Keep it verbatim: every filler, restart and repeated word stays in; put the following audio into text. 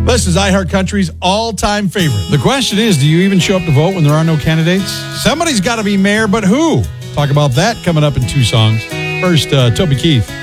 This is iHeartCountry's all-time favorite. The question is, do you even show up to vote when there are no candidates? Somebody's got to be mayor, but who? Talk about that coming up in two songs. First, uh, Toby Keith.